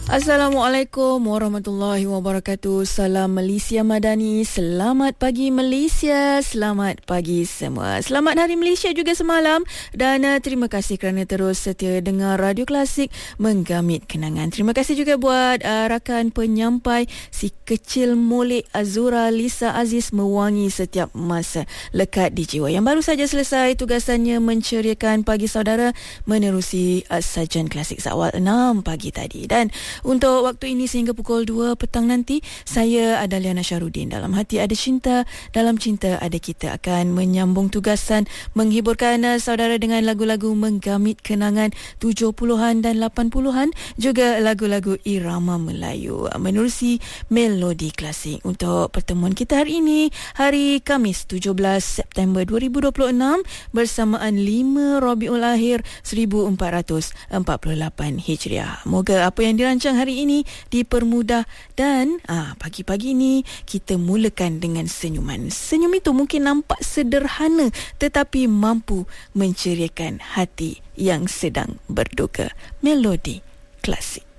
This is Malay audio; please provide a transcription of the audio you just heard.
Assalamualaikum warahmatullahi wabarakatuh. Salam Malaysia Madani. Selamat pagi Malaysia. Selamat pagi semua. Selamat Hari Malaysia juga semalam. Dan terima kasih kerana terus setia dengar Radio Klasik Menggamit Kenangan. Terima kasih juga buat rakan penyampai si kecil molek Azura Lisa Aziz mewangi setiap masa lekat di jiwa. Yang baru saja selesai tugasannya menceriakan pagi saudara menerusi sajian klasik seawal 6 pagi tadi. Dan untuk waktu ini sehingga pukul 2 petang nanti, saya Adaliana Syarudin. Dalam hati ada cinta, dalam cinta ada kita, akan menyambung tugasan menghiburkan saudara dengan lagu-lagu menggamit kenangan 70-an dan 80-an, juga lagu-lagu irama Melayu menerusi melodi klasik. Untuk pertemuan kita hari ini, hari Khamis 17 September 2026 bersamaan 5 Rabiul Akhir 1448 Hijriah. Moga apa yang dirancang hari ini dipermudah dan pagi-pagi ini kita mulakan dengan senyuman. Senyum itu mungkin nampak sederhana tetapi mampu menceriakan hati yang sedang berduka. Melodi klasik.